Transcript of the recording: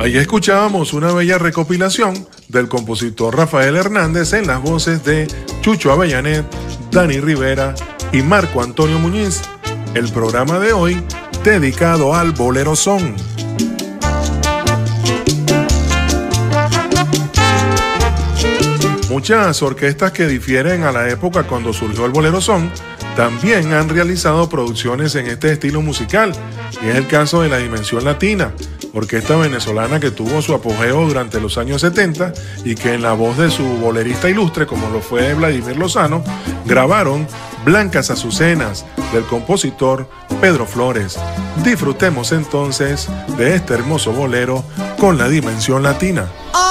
Ahí escuchábamos una bella recopilación del compositor Rafael Hernández en las voces de Chucho Avellanet, Dani Rivera y Marco Antonio Muñiz. El programa de hoy dedicado al bolero son. Muchas orquestas que difieren a la época cuando surgió el bolero son también han realizado producciones en este estilo musical, y es el caso de la Dimensión Latina, orquesta venezolana que tuvo su apogeo durante los años 70 y que en la voz de su bolerista ilustre, como lo fue Vladimir Lozano, grabaron Blancas Azucenas del compositor Pedro Flores. Disfrutemos entonces de este hermoso bolero con la Dimensión Latina.